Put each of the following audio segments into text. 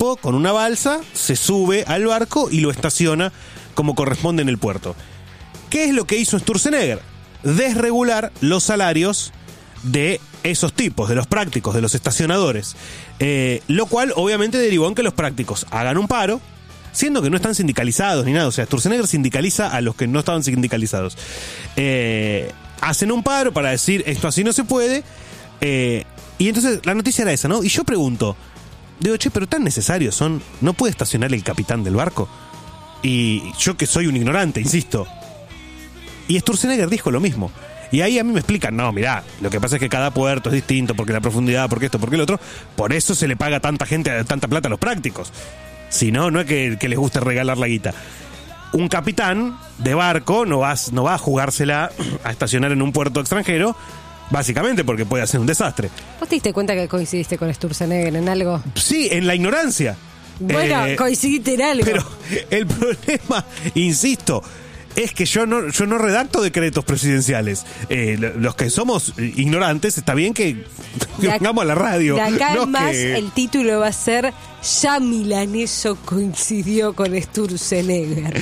tipo con una balsa se sube al barco y lo estaciona como corresponde en el puerto. ¿Qué es lo que hizo Sturzenegger? Desregular los salarios de esos tipos, de los prácticos, de los estacionadores. Lo cual obviamente derivó en que los prácticos hagan un paro, siendo que no están sindicalizados ni nada. O sea, Sturzenegger sindicaliza a los que no estaban sindicalizados. Hacen un paro para decir esto así no se puede. Y entonces la noticia era esa, ¿no? Y yo pregunto, digo, che, pero tan necesarios son, ¿no puede estacionar el capitán del barco? Y yo que soy un ignorante, insisto. Y Sturzenegger dijo lo mismo. Y ahí a mí me explican, no, mirá, lo que pasa es que cada puerto es distinto, porque la profundidad, porque esto, porque el otro. Por eso se le paga a tanta gente, tanta plata a los prácticos. Si no, no es que les guste regalar la guita. Un capitán de barco no va a jugársela a estacionar en un puerto extranjero, básicamente porque puede hacer un desastre. ¿Vos te diste cuenta que coincidiste con Sturzenegger en algo? Sí, en la ignorancia. Bueno, coincidiste en algo. Pero el problema, insisto, es que yo no redacto decretos presidenciales. Los que somos ignorantes, está bien que vengamos a la radio. De acá no en más, que... el título va a ser Ya Milaneso coincidió con Sturzenegger.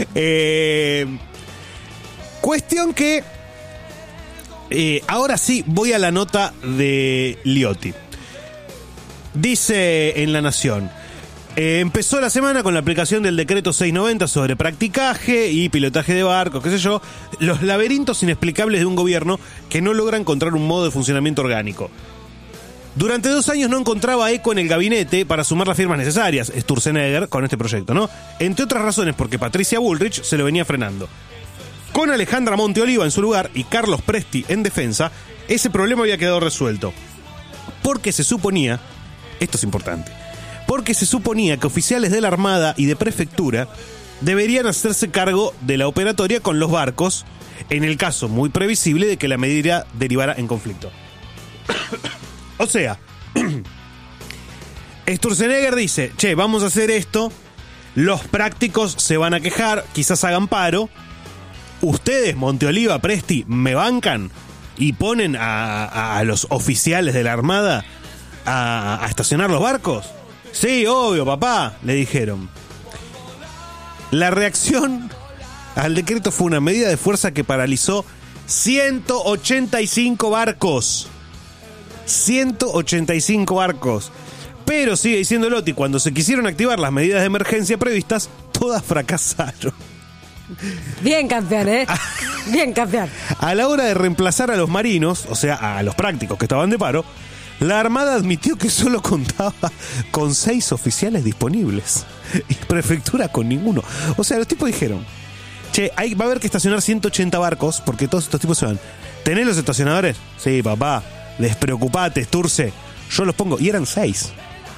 Cuestión que ahora sí voy a la nota de Liotti. Dice en La Nación: empezó la semana con la aplicación del decreto 690 sobre practicaje y pilotaje de barcos, qué sé yo, los laberintos inexplicables de un gobierno que no logra encontrar un modo de funcionamiento orgánico. Durante 2 años no encontraba eco en el gabinete para sumar las firmas necesarias, Sturzenegger, con este proyecto, ¿no? Entre otras razones porque Patricia Bullrich se lo venía frenando. Con Alejandra Monteoliva en su lugar y Carlos Presti en defensa, ese problema había quedado resuelto. Porque se suponía, esto es importante, porque se suponía que oficiales de la Armada y de Prefectura deberían hacerse cargo de la operatoria con los barcos, en el caso muy previsible de que la medida derivara en conflicto. O sea, Sturzenegger dice, che, vamos a hacer esto, los prácticos se van a quejar, quizás hagan paro, ustedes, Monteoliva, Presti, me bancan y ponen a los oficiales de la Armada a estacionar los barcos. Sí, obvio, papá, le dijeron. La reacción al decreto fue una medida de fuerza que paralizó 185 barcos. 185 barcos. Pero sigue diciendo Liotti, cuando se quisieron activar las medidas de emergencia previstas, todas fracasaron. Bien, campeón, ¿eh? Bien, campeón. A la hora de reemplazar a los marinos, o sea, a los prácticos que estaban de paro, la Armada admitió que solo contaba con 6 oficiales disponibles y Prefectura con ninguno. O sea, los tipos dijeron, che, va a haber que estacionar 180 barcos porque todos estos tipos se van. ¿Tenés los estacionadores? Sí, papá, despreocupate, Sturze, yo los pongo. Y eran 6.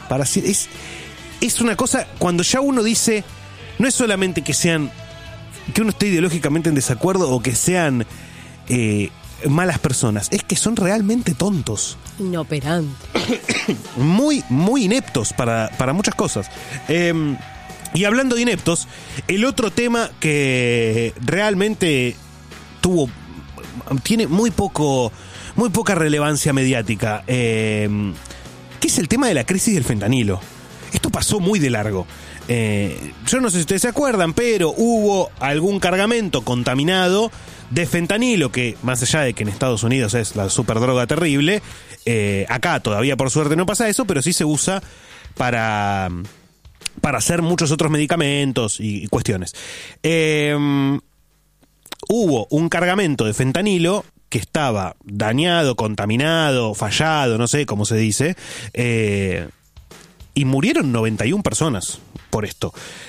Es una cosa, cuando ya uno dice, no es solamente que uno esté ideológicamente en desacuerdo o que sean malas personas, es que son realmente tontos. Inoperantes. Muy, muy ineptos para muchas cosas. Y hablando de ineptos, el otro tema que realmente tiene muy poca relevancia mediática, que es el tema de la crisis del fentanilo. Esto pasó muy de largo. Yo no sé si ustedes se acuerdan, pero hubo algún cargamento contaminado de fentanilo que, más allá de que en Estados Unidos es la superdroga terrible, acá todavía por suerte no pasa eso, pero sí se usa para hacer muchos otros medicamentos y cuestiones. Hubo un cargamento de fentanilo que estaba dañado, contaminado, fallado, no sé cómo se dice, y murieron 91 personas por esto.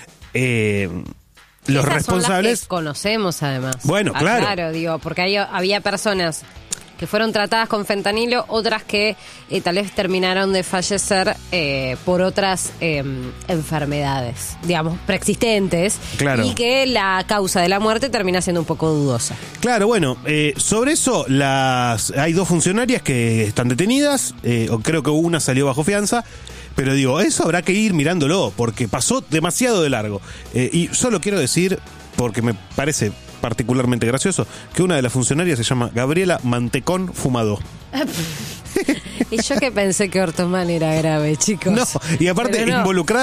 Los esas responsables son las que conocemos además. Bueno, claro. Claro, digo, porque había personas que fueron tratadas con fentanilo, otras que tal vez terminaron de fallecer por otras enfermedades, digamos, preexistentes, claro, y que la causa de la muerte termina siendo un poco dudosa. Claro, bueno, sobre eso hay 2 funcionarias que están detenidas, o creo que una salió bajo fianza. Pero digo, eso habrá que ir mirándolo, porque pasó demasiado de largo. Y solo quiero decir, porque me parece particularmente gracioso, que una de las funcionarias se llama Gabriela Mantecón Fumado. Y yo que pensé que Ortomán era grave, chicos. No, y aparte Pero no. Involucrada